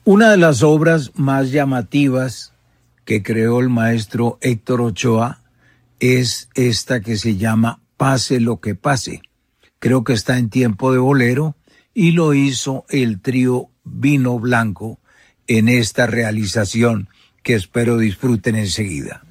Una de las obras más llamativas que creó el maestro Héctor Ochoa es esta que se llama Pase lo que pase. Creo que está en tiempo de bolero y lo hizo el trío Vino Blanco en esta realización que espero disfruten enseguida.